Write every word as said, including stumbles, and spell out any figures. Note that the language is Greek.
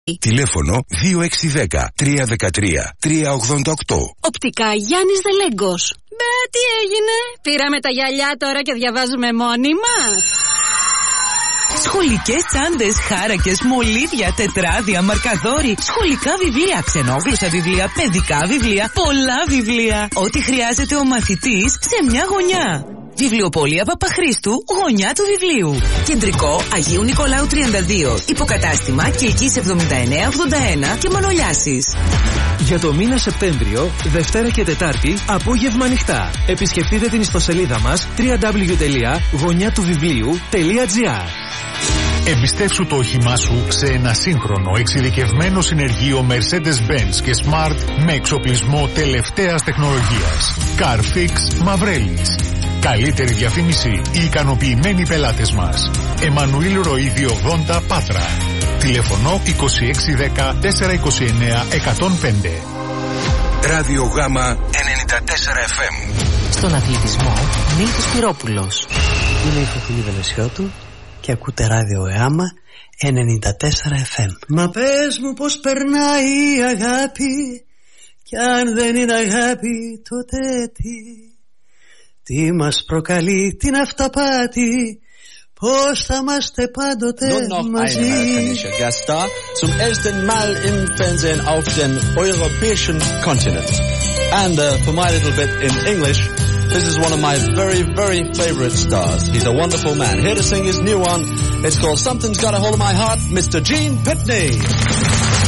Τηλέφωνο δύο έξι ένα μηδέν τρία ένα τρία τρία ογδόντα οκτώ. Οπτικά Γιάννης Δελέγκος. Μπε, τι έγινε? Πήραμε τα γυαλιά τώρα και διαβάζουμε μόνοι μας. Σχολικές τσάντες, χάρακες, μολύβια, τετράδια, μαρκαδόροι, σχολικά βιβλία, ξενόγλωσσα βιβλία, παιδικά βιβλία, πολλά βιβλία. Ό,τι χρειάζεται ο μαθητής σε μια γωνιά. Βιβλιοπωλεία Παπαχρήστου, γωνιά του βιβλίου. Κεντρικό Αγίου Νικολάου τριάντα δύο. Υποκατάστημα Κυλκής εβδομήντα εννέα ογδόντα ένα και Μανολιάσης. Για το μήνα Σεπτέμβριο, Δευτέρα και Τετάρτη, απόγευμα ανοιχτά. Επισκεφτείτε την ιστοσελίδα μας double-u double-u double-u τελεία γωνιά του βιβλίου τελεία τζι άρ. Εμπιστεύσου το όχημά σου σε ένα σύγχρονο εξειδικευμένο συνεργείο Mercedes-Benz και Smart με εξοπλισμό τελευταίας τεχνολογίας. Carfix Mavrelis. Καλύτερη διαφήμιση, οι ικανοποιημένοι πελάτες μας. Εμμανουήλ Ροΐδη ογδόντα Πάτρα. Τηλέφωνο είκοσι έξι δέκα τετρακόσια είκοσι εννέα εκατόν πέντε. Ράδιο Γάμα ενενήντα τέσσερα εφ εμ. Στον αθλητισμό, Νίκος Πυρόπουλος. Είμαι η Φωτεινή Βελεσιώτου και ακούτε Ράδιο Γάμα ενενήντα τέσσερα εφ εμ. Μα πες μου πως περνάει η αγάπη, κι αν δεν είναι αγάπη τότε τι? Τι μας προκαλεί την αυταπάτη, πώς θα είμαστε πάντοτε μαζί? Nur noch ein amerikanischer Gaststar, zum ersten Mal im Fernsehen auf den europäischen Kontinent. And uh, for my little bit in English, this is one of my very, very favorite stars. He's a wonderful man. Here to sing his new one. It's called Something's Got a Hold of My Heart, Mister Gene Pitney.